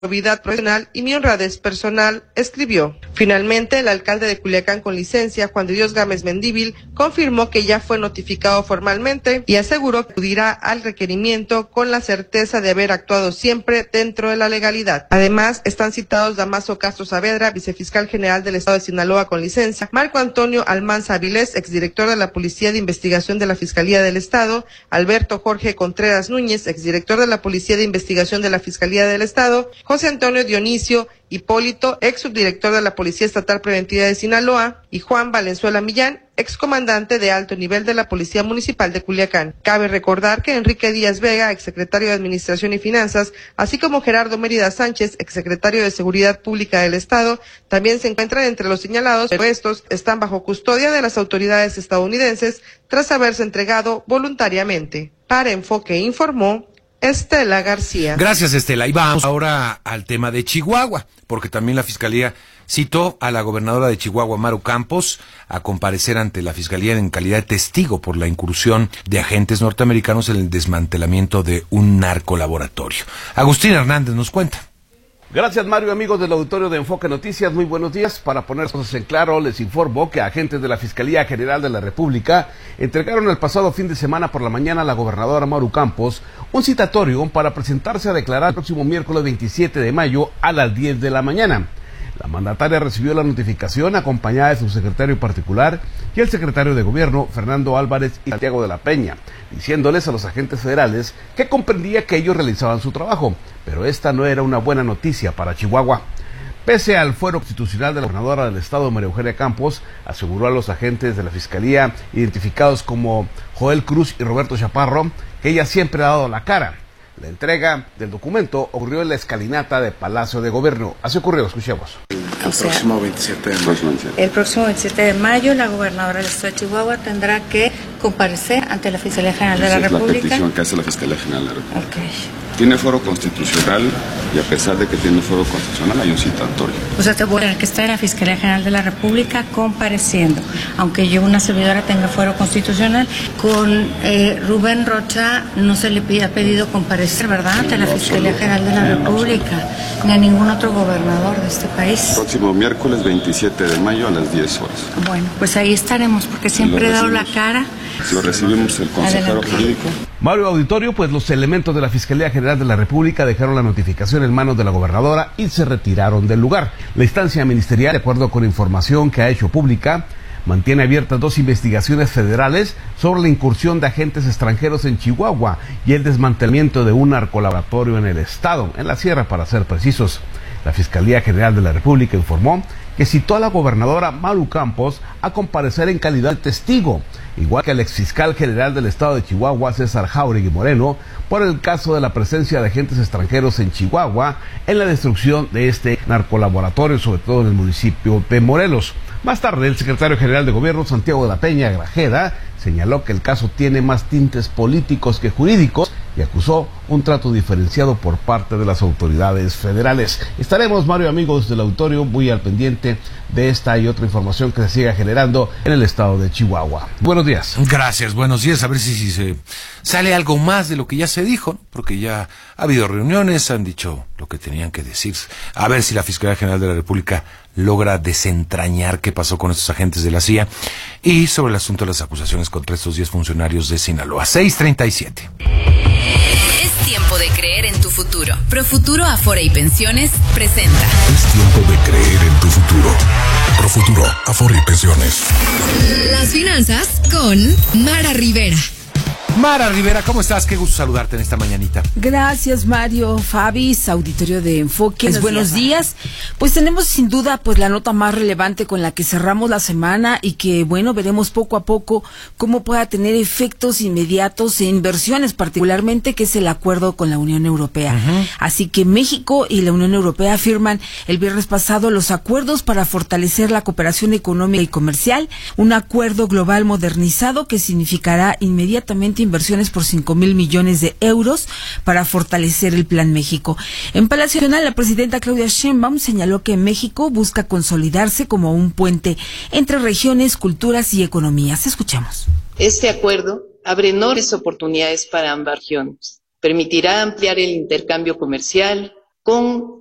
probidad profesional y mi honradez personal, escribió. Finalmente, el alcalde de Culiacán con licencia, Juan de Dios Gámez Mendívil, confirmó que ya fue notificado formalmente y aseguró que acudirá al requerimiento con la certeza de haber actuado siempre dentro de la legalidad. Además, están citados Damaso Castro Saavedra, vicefiscal general del Estado de Sinaloa con licencia, Marco Antonio Almanza Avilés, exdirector de la Policía de Investigación de la Fiscalía del Estado, Alberto Jorge Contreras Núñez, exdirector de la Policía de Investigación de la Fiscalía del Estado, José Antonio Dionisio Hipólito, ex subdirector de la Policía Estatal Preventiva de Sinaloa, y Juan Valenzuela Millán, excomandante de alto nivel de la Policía Municipal de Culiacán. Cabe recordar que Enrique Díaz Vega, exsecretario de Administración y Finanzas, así como Gerardo Mérida Sánchez, exsecretario de Seguridad Pública del Estado, también se encuentran entre los señalados, pero estos están bajo custodia de las autoridades estadounidenses tras haberse entregado voluntariamente. Para Enfoque informó Estela García. Gracias, Estela. Y vamos ahora al tema de Chihuahua, porque también la Fiscalía citó a la gobernadora de Chihuahua, Maru Campos, a comparecer ante la Fiscalía en calidad de testigo por la incursión de agentes norteamericanos en el desmantelamiento de un narcolaboratorio. Agustín Hernández nos cuenta. Gracias, Mario, amigos del auditorio de Enfoque Noticias, muy buenos días. Para poner cosas en claro, les informo que agentes de la Fiscalía General de la República entregaron el pasado fin de semana por la mañana a la gobernadora Maru Campos un citatorio para presentarse a declarar el próximo miércoles 27 de mayo a las 10 de la mañana. La mandataria recibió la notificación acompañada de su secretario particular y el secretario de Gobierno, Fernando Álvarez y Santiago de la Peña, diciéndoles a los agentes federales que comprendía que ellos realizaban su trabajo, pero esta no era una buena noticia para Chihuahua. Pese al fuero constitucional de la gobernadora del estado, María Eugenia Campos, aseguró a los agentes de la Fiscalía, identificados como Joel Cruz y Roberto Chaparro, que ella siempre ha dado la cara. La entrega del documento ocurrió en la escalinata de Palacio de Gobierno. Así ocurrió, escuchemos. El próximo 27 de mayo. El próximo 27 de mayo, la gobernadora del estado de Chihuahua tendrá que comparecer ante la Fiscalía General de la República. Es la petición que hace la Fiscalía General de la República. Okay. Tiene foro constitucional y a pesar de que tiene foro constitucional hay un citatorio. O sea, te voy a tener que estar en la Fiscalía General de la República compareciendo. Aunque yo, una servidora, tenga fuero constitucional, con Rubén Rocha no se le ha pedido comparecer, ¿verdad? Ante la Fiscalía General de la República, ni a ningún otro gobernador de este país. Próximo miércoles 27 de mayo a las 10 horas. Bueno, pues ahí estaremos, porque siempre he dado la cara. Lo recibimos el consejero jurídico. Mario Auditorio, pues los elementos de la Fiscalía General de la República dejaron la notificación en manos de la gobernadora y se retiraron del lugar. La instancia ministerial, de acuerdo con información que ha hecho pública, mantiene abiertas 2 investigaciones federales sobre la incursión de agentes extranjeros en Chihuahua y el desmantelamiento de un narcolaboratorio en el estado, en la sierra para ser precisos. La Fiscalía General de la República informó que citó a la gobernadora Maru Campos a comparecer en calidad de testigo, igual que al exfiscal general del estado de Chihuahua, César Jáuregui Moreno, por el caso de la presencia de agentes extranjeros en Chihuahua en la destrucción de este narcolaboratorio, sobre todo en el municipio de Morelos. Más tarde, el secretario general de Gobierno, Santiago de la Peña Grajeda, señaló que el caso tiene más tintes políticos que jurídicos y acusó un trato diferenciado por parte de las autoridades federales. Estaremos, Mario, amigos del auditorio, muy al pendiente de esta y otra información que se siga generando en el estado de Chihuahua. Buenos días. Gracias, buenos días. A ver si se sale algo más de lo que ya se dijo, porque ya ha habido reuniones, han dicho lo que tenían que decir. A ver si la Fiscalía General de la República logra desentrañar qué pasó con estos agentes de la CIA y sobre el asunto de las acusaciones contra estos 10 funcionarios de Sinaloa. 6:37. Es tiempo de creer en tu futuro. Profuturo Afore y Pensiones presenta. Es tiempo de creer en tu futuro. Profuturo Afore y Pensiones. Las finanzas con Mara Rivera. Mara Rivera, ¿cómo estás? Qué gusto saludarte en esta mañanita. Gracias, Mario, Fabis, auditorio de Enfoque. Buenos días. Pues tenemos sin duda pues la nota más relevante con la que cerramos la semana y que, bueno, veremos poco a poco cómo pueda tener efectos inmediatos e inversiones, particularmente, que es el acuerdo con la Unión Europea. Así que México y la Unión Europea firman el viernes pasado los acuerdos para fortalecer la cooperación económica y comercial, un acuerdo global modernizado que significará inmediatamente inversiones por 5,000 millones de euros para fortalecer el Plan México. En Palacio Nacional, la presidenta Claudia Sheinbaum señaló que México busca consolidarse como un puente entre regiones, culturas y economías. Escuchemos. Este acuerdo abre enormes oportunidades para ambas regiones. Permitirá ampliar el intercambio comercial con